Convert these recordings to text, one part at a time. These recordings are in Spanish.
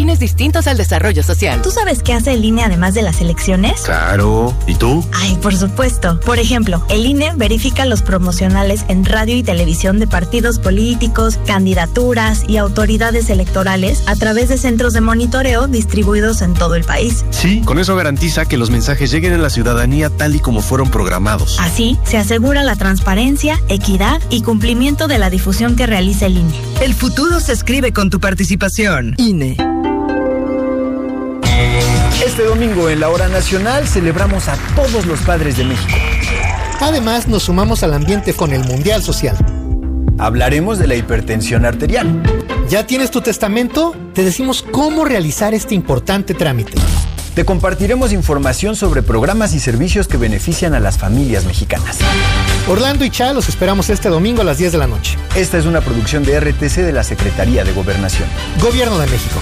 fines distintos al desarrollo social. ¿Tú sabes qué hace el INE además de las elecciones? Claro. ¿Y tú? Ay, por supuesto. Por ejemplo, el INE verifica los promocionales en radio y televisión de partidos políticos, candidaturas y autoridades electorales a través de centros de monitoreo distribuidos en todo el país. Sí, con eso garantiza que los mensajes lleguen a la ciudadanía tal y como fueron programados. Así, se asegura la transparencia, equidad y cumplimiento de la difusión que realiza el INE. El futuro se escribe con tu participación. INE. Este domingo en la Hora Nacional celebramos a todos los padres de México. Además, nos sumamos al ambiente con el Mundial Social. Hablaremos de la hipertensión arterial. ¿Ya tienes tu testamento? Te decimos cómo realizar este importante trámite. Te compartiremos información sobre programas y servicios que benefician a las familias mexicanas. Orlando y Cha los esperamos este domingo a las 10 de la noche. Esta es una producción de RTC de la Secretaría de Gobernación. Gobierno de México.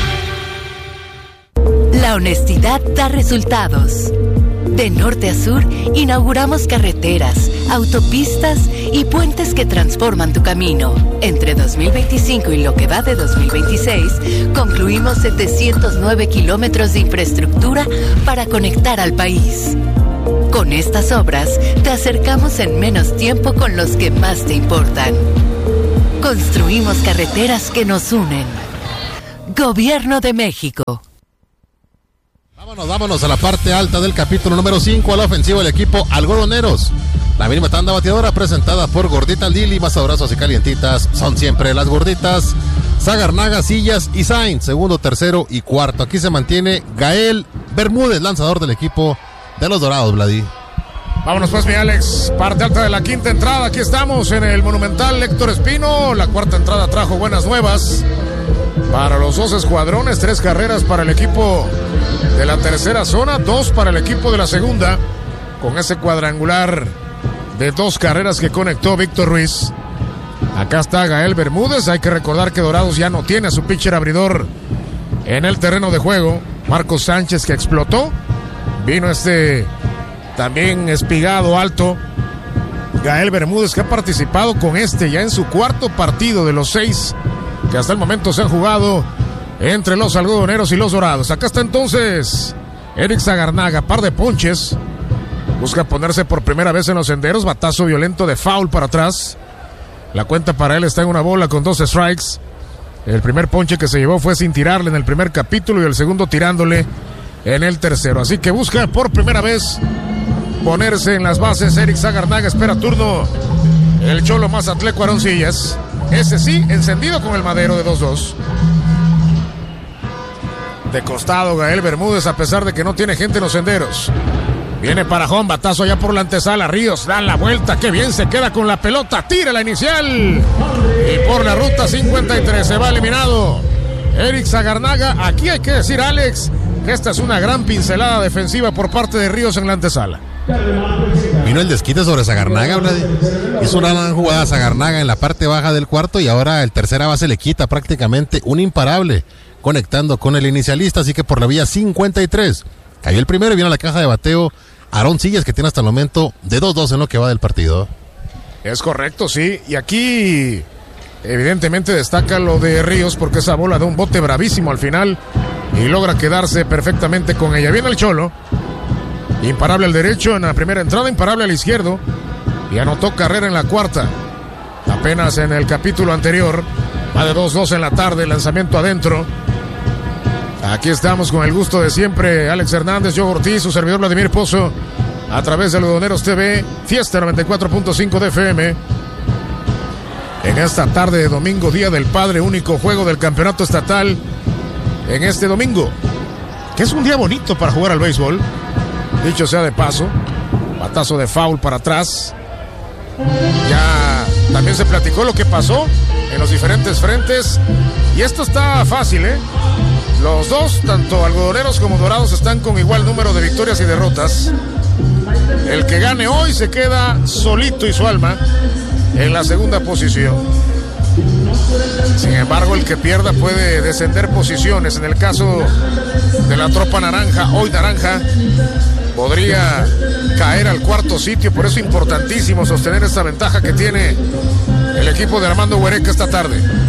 La honestidad da resultados. De norte a sur, inauguramos carreteras, autopistas y puentes que transforman tu camino. Entre 2025 y lo que va de 2026, concluimos 709 kilómetros de infraestructura para conectar al país. Con estas obras, te acercamos en menos tiempo con los que más te importan. Construimos carreteras que nos unen. Gobierno de México. Vámonos a la parte alta del capítulo número 5, a la ofensiva del equipo Algodoneros. La mínima tanda bateadora presentada por Gordita Lili, más abrazos y calientitas son siempre las gorditas. Sagarnaga, Sillas y Sainz, segundo, tercero y cuarto. Aquí se mantiene Gael Bermúdez, lanzador del equipo de los Dorados, Vladi. Vámonos pues, mi Alex, parte alta de la quinta entrada. Aquí estamos en el Monumental Héctor Espino. La cuarta entrada trajo buenas nuevas para los dos escuadrones, 3 carreras para el equipo de la tercera zona, 2 para el equipo de la segunda, con ese cuadrangular de 2 carreras que conectó Víctor Ruiz. Acá está Gael Bermúdez. Hay que recordar que Dorados ya no tiene a su pitcher abridor en el terreno de juego, Marcos Sánchez, que explotó. Vino también espigado alto Gael Bermúdez, que ha participado con ya en su cuarto partido de los 6 que hasta el momento se han jugado entre los algodoneros y los Dorados. Acá está entonces Eric Sagarnaga, par de ponches, busca ponerse por primera vez en los senderos, batazo violento de foul para atrás. La cuenta para él está en 1 bola con 2 strikes. El primer ponche que se llevó fue sin tirarle en el primer capítulo y el segundo tirándole en el tercero. Así que busca por primera vez ponerse en las bases Eric Sagarnaga. Espera turno el Cholo Mazatleco Aarón Sillas. Ese sí, encendido con el madero de 2-2. De costado Gael Bermúdez, a pesar de que no tiene gente en los senderos. Viene para home, batazo allá por la antesala. Ríos dan la vuelta, qué bien se queda con la pelota. Tira la inicial. Y por la ruta 53 se va eliminado Eric Sagarnaga. Aquí hay que decir, Alex, que esta es una gran pincelada defensiva por parte de Ríos en la antesala. Vino el desquite sobre Sagarnaga, hizo una gran jugada Sagarnaga en la parte baja del cuarto y ahora el tercera base le quita prácticamente un imparable, conectando con el inicialista, así que por la vía 53 cayó el primero y viene a la caja de bateo Aarón Sillas, que tiene hasta el momento de 2-2 en lo que va del partido. Es correcto, sí, y aquí evidentemente destaca lo de Ríos, porque esa bola da un bote bravísimo al final y logra quedarse perfectamente con ella. Viene el Cholo, imparable al derecho en la primera entrada, imparable al izquierdo, y anotó carrera en la cuarta. Apenas en el capítulo anterior, va de 2-2 en la tarde, lanzamiento adentro. Aquí estamos con el gusto de siempre, Alex Hernández, Joe Ortiz, su servidor Vladimir Pozo, a través de Algodoneros TV, Fiesta 94.5 de FM. En esta tarde de domingo, Día del Padre, único juego del campeonato estatal en este domingo, que es un día bonito para jugar al béisbol. Dicho sea de paso, batazo de foul para atrás. Ya también se platicó lo que pasó en los diferentes frentes. Y esto está fácil, Los dos, tanto algodoneros como Dorados, están con igual número de victorias y derrotas. El que gane hoy se queda solito y su alma en la segunda posición. Sin embargo, el que pierda puede descender posiciones. En el caso de la tropa naranja, hoy naranja, podría caer al cuarto sitio. Por eso es importantísimo sostener esta ventaja que tiene el equipo de Armando Huereca esta tarde.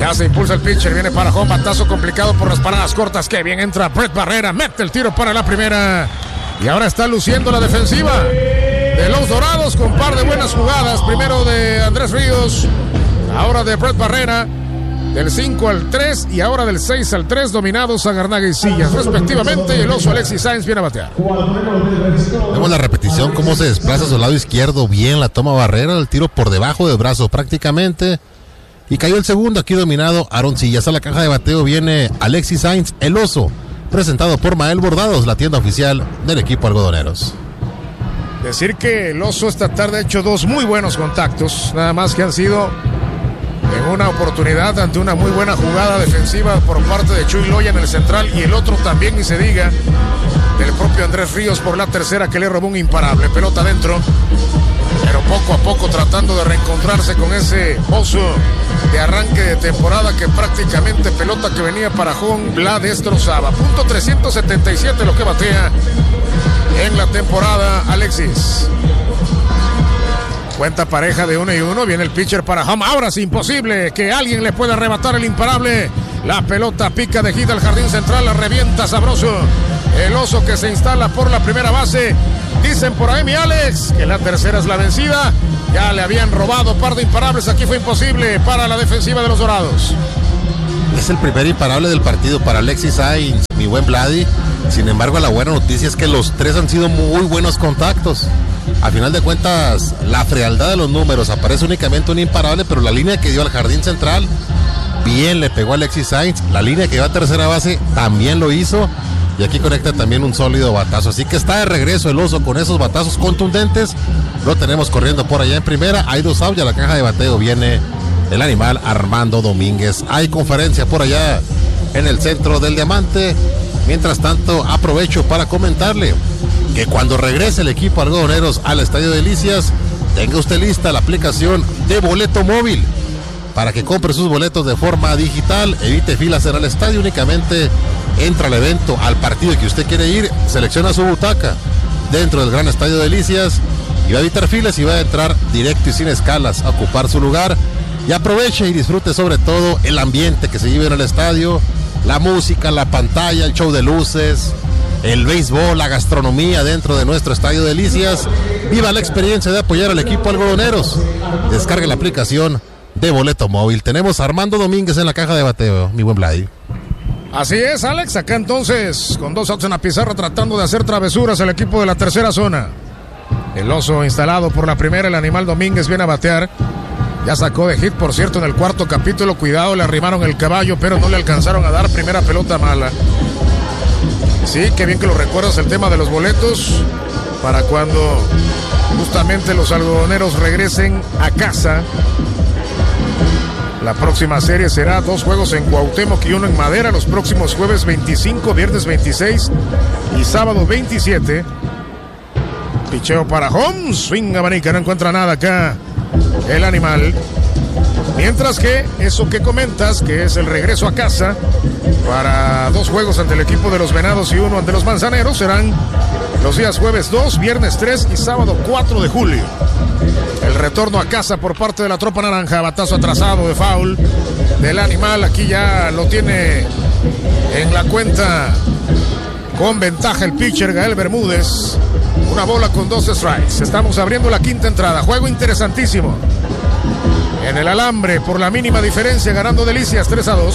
Ya se impulsa el pitcher, viene para home, batazo complicado por las paradas cortas. Que bien entra Brett Barrera, mete el tiro para la primera. Y ahora está luciendo la defensiva de los Dorados con un par de buenas jugadas. Primero de Andrés Ríos, ahora de Brett Barrera. Del 5 al 3 y ahora del 6 al 3, dominados Sagarnaga y Sillas, respectivamente. Y el oso Alexis Sainz viene a batear. Vemos la repetición, cómo se desplaza a su lado izquierdo. Bien la toma Barrera, el tiro por debajo del brazo prácticamente. Y cayó el segundo, aquí dominado Aaron Sillas. A la caja de bateo viene Alexis Sainz, el oso, presentado por Mael Bordados, la tienda oficial del equipo Algodoneros. Decir que el oso esta tarde ha hecho 2 muy buenos contactos, nada más que han sido en una oportunidad ante una muy buena jugada defensiva por parte de Chuy Loya en el central, y el otro también, ni se diga, del propio Andrés Ríos por la tercera, que le robó un imparable. Pelota adentro, pero poco a poco tratando de reencontrarse con ese oso de arranque de temporada que prácticamente pelota que venía para home la destrozaba. Punto 377 lo que batea en la temporada Alexis. Cuenta pareja de 1-1, viene el pitcher para home. Ahora es imposible que alguien le pueda arrebatar el imparable. La pelota pica de hit al jardín central, la revienta sabroso. El oso que se instala por la primera base. Dicen por ahí, mi Alex, que la tercera es la vencida. Ya le habían robado par de imparables, aquí fue imposible para la defensiva de los Dorados. Es el primer imparable del partido para Alexis Sainz, mi buen Vladi. Sin embargo, la buena noticia es que los 3 han sido muy buenos contactos. A final de cuentas, la frialdad de los números, aparece únicamente un imparable, pero la línea que dio al jardín central, bien le pegó a Alexis Sainz. La línea que dio a tercera base, también lo hizo. Y aquí conecta también un sólido batazo. Así que está de regreso el oso con esos batazos contundentes. Lo tenemos corriendo por allá en primera. Hay 2 outs y a la caja de bateo viene el animal Armando Domínguez. Hay conferencia por allá en el centro del Diamante. Mientras tanto, aprovecho para comentarle que cuando regrese el equipo Algodoneros al Estadio Delicias, tenga usted lista la aplicación de Boleto Móvil para que compre sus boletos de forma digital, evite filas en el estadio, únicamente entra al evento, al partido que usted quiere ir, selecciona su butaca dentro del gran Estadio Delicias y va a evitar filas y va a entrar directo y sin escalas a ocupar su lugar. Y aproveche y disfrute sobre todo el ambiente que se vive en el estadio, la música, la pantalla, el show de luces, el béisbol, la gastronomía dentro de nuestro Estadio Delicias. Viva la experiencia de apoyar al equipo Algodoneros. Descargue la aplicación de Boleto Móvil. Tenemos a Armando Domínguez en la caja de bateo, mi buen Vladi. Así es, Alex, acá entonces con 2 outs en la pizarra tratando de hacer travesuras el equipo de la tercera zona. El oso instalado por la primera, el animal Domínguez viene a batear. Ya sacó de hit, por cierto, en el cuarto capítulo. Cuidado, le arrimaron el caballo, pero no le alcanzaron a dar. Primera pelota mala. Sí, qué bien que lo recuerdas, el tema de los boletos para cuando justamente los algodoneros regresen a casa. La próxima serie será 2 juegos en Cuauhtémoc y 1 en Madera los próximos jueves 25, viernes 26 y sábado 27. Picheo para home, swing abanica, no encuentra nada acá el animal. Mientras que eso que comentas, que es el regreso a casa para 2 juegos ante el equipo de los Venados y 1 ante los Manzaneros, serán los días jueves 2, viernes 3 y sábado 4 de julio. El retorno a casa por parte de la tropa naranja, batazo atrasado de foul del animal. Aquí ya lo tiene en la cuenta con ventaja el pitcher Gael Bermúdez. Una bola con 2 strikes. Estamos abriendo la quinta entrada. Juego interesantísimo. En el alambre por la mínima diferencia, ganando Delicias 3-2.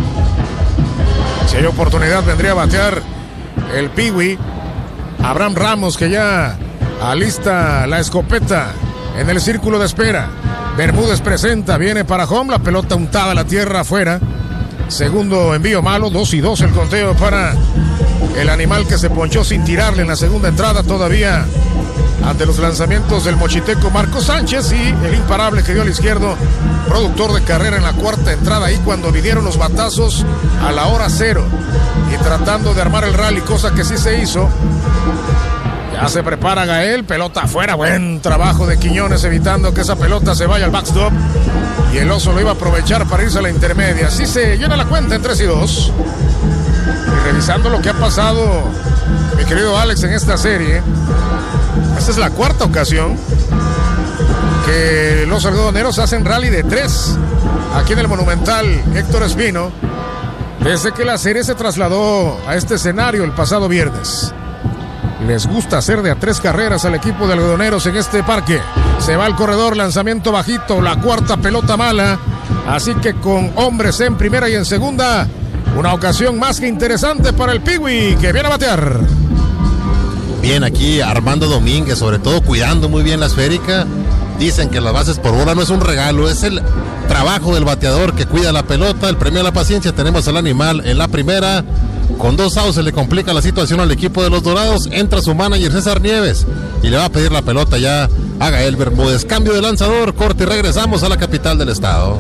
Si hay oportunidad vendría a batear el Piwi Abraham Ramos, que ya alista la escopeta en el círculo de espera. Bermúdez presenta, viene para home, la pelota untada a la tierra afuera. Segundo envío malo, 2-2 el conteo para el animal que se ponchó sin tirarle en la segunda entrada todavía ante los lanzamientos del mochiteco Marco Sánchez y el imparable que dio al izquierdo, productor de carrera en la cuarta entrada, ahí cuando vinieron los batazos a la hora 0 y tratando de armar el rally, cosa que sí se hizo. Ya se prepara Gael, pelota afuera, buen trabajo de Quiñones evitando que esa pelota se vaya al backstop y el oso lo iba a aprovechar para irse a la intermedia. Así se llena la cuenta en 3-2. Y revisando lo que ha pasado, mi querido Alex, en esta serie, esta es la cuarta ocasión que los algodoneros hacen rally de 3 aquí en el Monumental Héctor Espino, desde que la serie se trasladó a este escenario el pasado viernes. Les gusta hacer de a 3 carreras al equipo de algodoneros en este parque. Se va al corredor, lanzamiento bajito, la cuarta pelota mala. Así que con hombres en primera y en segunda, una ocasión más que interesante para el Piwi, que viene a batear. Bien, aquí Armando Domínguez, sobre todo cuidando muy bien la esférica. Dicen que las bases por bola no es un regalo, es el trabajo del bateador que cuida la pelota. El premio a la paciencia, tenemos al animal en la primera. Con 2 outs se le complica la situación al equipo de los Dorados. Entra su manager César Nieves y le va a pedir la pelota ya a Gael Bermúdez. Cambio de lanzador, corte y regresamos a la capital del estado.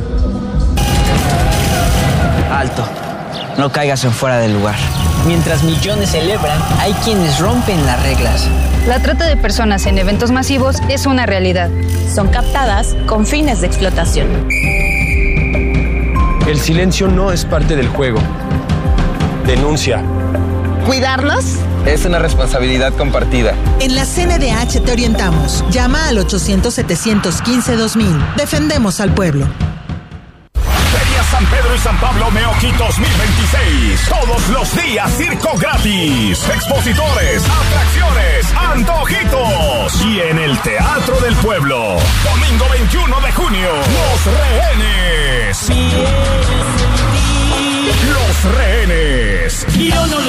Alto, no caigas en fuera del lugar. Mientras millones celebran, hay quienes rompen las reglas. La trata de personas en eventos masivos es una realidad. Son captadas con fines de explotación. El silencio no es parte del juego. Denuncia. ¿Cuidarnos? Es una responsabilidad compartida. En la CNDH te orientamos. Llama al 800-715-2000. Defendemos al pueblo. Feria San Pedro y San Pablo Meoqui 2026. Todos los días circo gratis. Expositores, atracciones, antojitos. Y en el Teatro del Pueblo. Domingo 21 de junio. Los Rehenes. Los Rehenes.